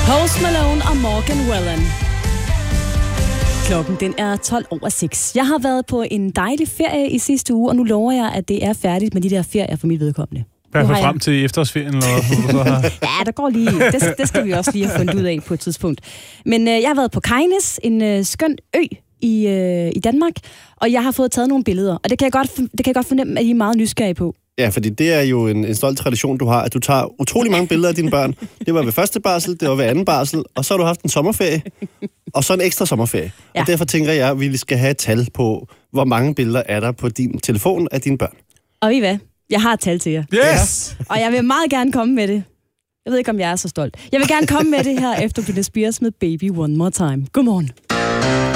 Post Malone og Morgan Wallen. Klokken den er 6:12. Jeg har været på en dejlig ferie i sidste uge, og nu lover jeg, at det er færdigt med de der ferier for mit vedkommende. Hvad for frem til efterårsferien? Eller så har... Ja, der går lige. Det skal vi også lige have fundet ud af på et tidspunkt. Men jeg har været på Kegnæs, en skøn ø i Danmark, og jeg har fået taget nogle billeder, og det kan jeg godt fornemme, at I er meget nysgerrige på. Ja, fordi det er jo en stolt tradition, du har, at du tager utrolig mange billeder af dine børn. Det var ved første barsel, det var ved anden barsel, og så har du haft en sommerferie, og så en ekstra sommerferie. Ja. Og derfor tænker jeg, at vi skal have et tal på, hvor mange billeder er der på din telefon af dine børn. Og ved I hvad? Jeg har et tal til jer. Yes! Og jeg vil meget gerne komme med det. Jeg ved ikke, om jeg er så stolt. Jeg vil gerne komme med det her efter Britney Spears med Baby One More Time. Godmorgen.